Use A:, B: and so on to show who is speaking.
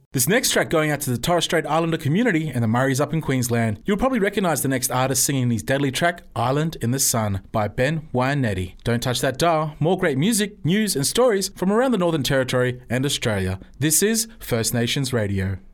A: This next track going out to the Torres Strait Islander community and the Murrays up in Queensland. You'll probably recognise the next artist singing his deadly track, Island in the Sun, by Ben Wyaneti. Don't touch that dial. More great music, news and stories from around the Northern Territory and Australia. This is First Nations Radio.